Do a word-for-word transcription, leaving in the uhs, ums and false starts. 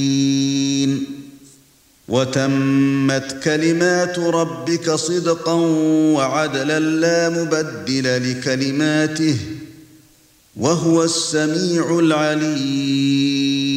وتمت كلمات ربك صدقا وعدلا لا مبدل لكلماته وهو السميع العليم